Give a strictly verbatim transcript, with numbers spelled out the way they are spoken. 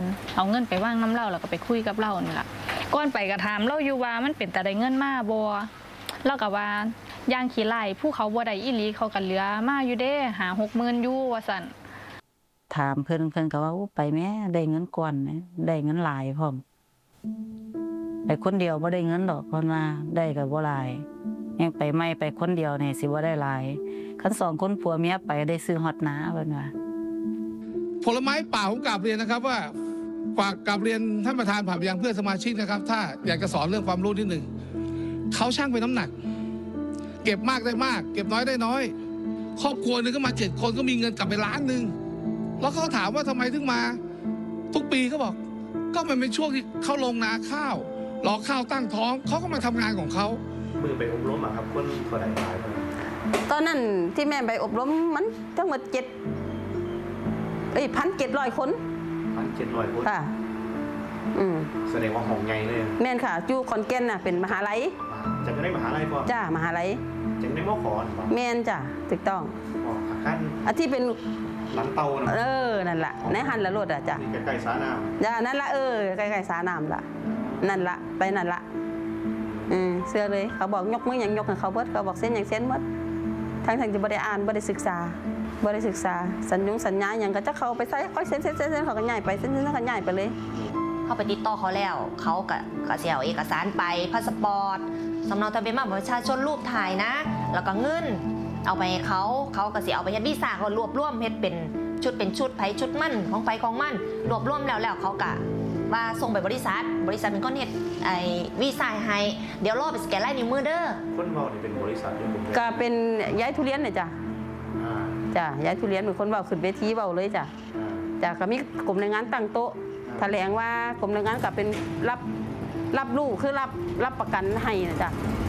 านเอาเงินไปว่างน้ำเล่าแล้วก็ไปคุยกับเล่านี่แหละก่อนไปกระทำเล่าอยู่ว่ามันเป็นแต่ได้เงินมาบัวเล่ากับว่าย่างขี้ไล่ผู้เขาบัวใดอีหลีเขากันเหลือมาอยู่เด้หาหกหมื่นอยู่ว่าสั่นถามเพื่อนเพื่อนก็ว่าไปแม่ได้เงินก่อนนะได้เงินหลายพร้อมไปคนเดียวไม่ได้เงินดอกคนมาได้กับบ่หลายยังไปไม่ไปคนเดียวเนี่ยสิว่าได้หลายคันสองคนผัวเมียไปได้ซื้อฮอตนาเพิ่นว่าผลไม้ป่าผมกราบเรียนนะครับว่าฝากกราบเรียนท่านประธานผ่านไปยังเพื่อนสมาชิกนะครับถ้าอยากจะสอนเรื่องความรู้นิดหนึ่งเขาช่างเป็นน้ำหนักเก็บมากได้มากเก็บน้อยได้น้อยครอบครัวนึงก็มาเจ็ดคนก็มีเงินกลับไปล้านหนึ่งแล้วเขาถามว่าทำไมถึงมาทุกปีเขาบอกก็มันเป็นช่วงที่เขาลงนาข้าวรอข้าวตั้งท้องเขาก็มาทำงานของเขามือไปอบรมอะครับคนเท่าไหร่หลายตอนนั้นที่แม่ไปอบรมมันทั้งหมดเจ็ดเอ้ยพันเจ็ดร้อยคนพันเจ็ดร้อยคนค่ะอืมแสดงว่าห้องใหญ่เลยแม่นค่ะจูคอนแก่นน่ะเป็นมหาลัยจะได้มหาลัยป่ะจ้ามหาลัยจะได้มอขอแม่นจ้ะถูกต้องอ๋อขั้นอันที่เป็นหลังเตาเออนั่นแหละในหันละรถอ่ะจ้ะใกล้ๆสาน้ำจ้านั่นละเออใกล้ๆสาน้ำละนั่นละไปนั่นละอืมเสื้อเลยเขาบอกยกมืออย่างยกให้เขาเบิดเขาบอกเส้นอย่างเส้นเบิดทั้งทั้งจะบ่ได้อ่านบ่ได้ศึกษาบ่ได้ศึกษาสัญญงสัญญาอย่างก็จะเขาไปใส่ค่อยเส้นเส้นเส้นเขาก็ง่ายไปเส้นเส้นเขาก็ง่ายไปเลยเขาไปติดต่อเขาแล้วเขาก็ก็เสียเอกสารไปพาสปอร์ตสำเนาทะเบียนบ้านประชาชนรูปถ่ายนะแล้วก็เงินเอาไปเขาเขาก็เสียเอาไปเฮ็ดวีซ่าเขารวบรวมเฮ็ดเป็นชุดเป็นชุดไผชุดมั่นของไผของมั่นรวบรวมแล้วแล้วเขาก็ว่าส่งไปบริษัทบริษัทเป็นก้อนเฮ็ดไอ้วีซ่าให้เดี๋ยวรอไปสแกนลายนิ้วมือเด้อคนเว้านี่เป็นบริษัทอยู่ก็เป็นย้ายทุเรียนเนี่ยจ้ะจ้ะย้ายทุเรียนเป็นคนเว้าขึ้นเวทีเว้าเลยจ้ะจ้ะก็มีกลุ่มแรงงานตั้งโต๊ะแถลงว่ากลุ่มแรงงานก็เป็นรับรับลูกคือรับรับประกันให้นะจ้ะ